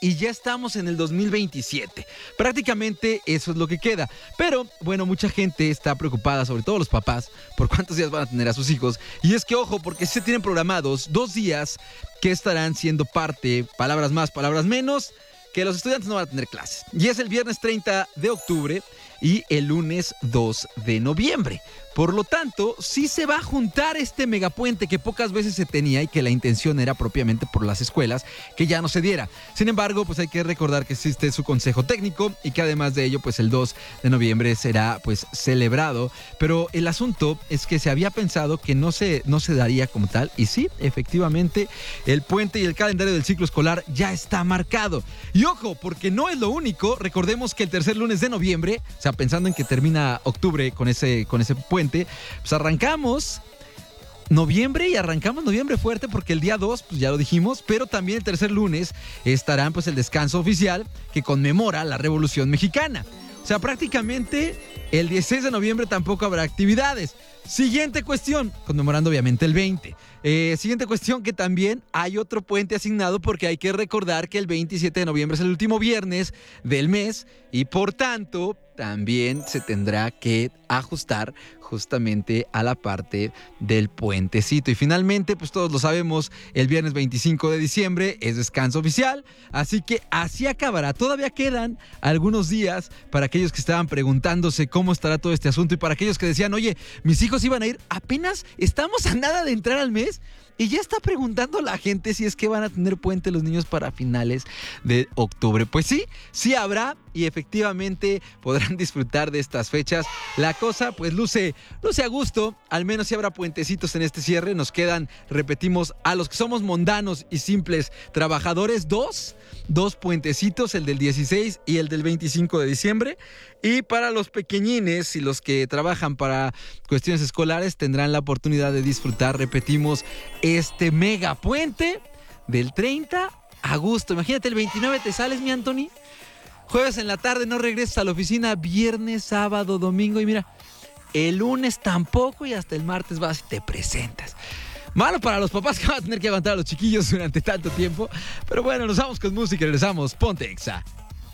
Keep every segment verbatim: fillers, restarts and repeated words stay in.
y ya estamos en el dos mil veintisiete. Prácticamente eso es lo que queda. Pero, bueno, mucha gente está preocupada, sobre todo los papás, por cuántos días van a tener a sus hijos. Y es que, ojo, porque se tienen programados dos días que estarán siendo parte, palabras más, palabras menos, que los estudiantes no van a tener clases. Y es el viernes treinta de octubre y el lunes dos de noviembre. Por lo tanto, sí se va a juntar este megapuente que pocas veces se tenía y que la intención era propiamente por las escuelas que ya no se diera. Sin embargo, pues hay que recordar que existe su consejo técnico y que además de ello, pues el dos de noviembre será pues celebrado. Pero el asunto es que se había pensado que no se, no se daría como tal. Y sí, efectivamente, el puente y el calendario del ciclo escolar ya está marcado. Y ojo, porque no es lo único. Recordemos que el tercer lunes de noviembre, o sea, pensando en que termina octubre con ese, con ese puente, pues arrancamos noviembre y arrancamos noviembre fuerte porque el día dos, pues ya lo dijimos, pero también el tercer lunes estará pues el descanso oficial que conmemora la Revolución Mexicana. O sea, prácticamente el dieciséis de noviembre tampoco habrá actividades. Siguiente cuestión, conmemorando obviamente el veinte. Eh, siguiente cuestión, que también hay otro puente asignado porque hay que recordar que el veintisiete de noviembre es el último viernes del mes y por tanto también se tendrá que ajustar justamente a la parte del puentecito. Y finalmente, pues todos lo sabemos, el viernes veinticinco de diciembre es descanso oficial, así que así acabará. Todavía quedan algunos días para aquellos que estaban preguntándose cómo estará todo este asunto y para aquellos que decían, oye, mis hijos iban a ir, apenas estamos a nada de entrar al mes y ya está preguntando la gente si es que van a tener puente los niños para finales de octubre. Pues sí, sí habrá y efectivamente podrán disfrutar de estas fechas. La cosa pues luce, luce a gusto, al menos si habrá puentecitos en este cierre. Nos quedan, repetimos, a los que somos mundanos y simples trabajadores, dos, dos puentecitos, el del dieciséis y el del veinticinco de diciembre. Y para los pequeñines y los que trabajan para cuestiones escolares tendrán la oportunidad de disfrutar, repetimos, este mega puente del treinta a agosto. Imagínate, el veintinueve te sales, mi Anthony. Jueves en la tarde no regresas a la oficina, viernes, sábado, domingo y mira, el lunes tampoco y hasta el martes vas y te presentas. Malo para los papás que van a tener que aguantar a los chiquillos durante tanto tiempo. Pero bueno, nos vamos con música y regresamos. Ponte Exa.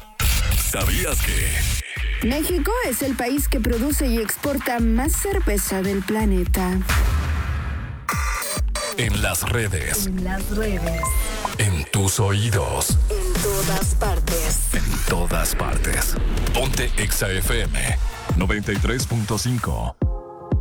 ¿Sabías que México es el país que produce y exporta más cerveza del planeta? En las redes. En las redes. En tus oídos. En todas partes. En todas partes. Ponte Exa F M noventa y tres punto cinco.